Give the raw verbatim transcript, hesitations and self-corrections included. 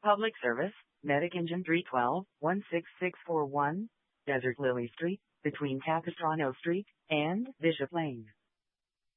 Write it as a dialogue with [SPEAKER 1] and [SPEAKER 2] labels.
[SPEAKER 1] Public service, Medic Engine three twelve, one six six four one, Desert Lily Street, between Capistrano Street and Bishop Lane.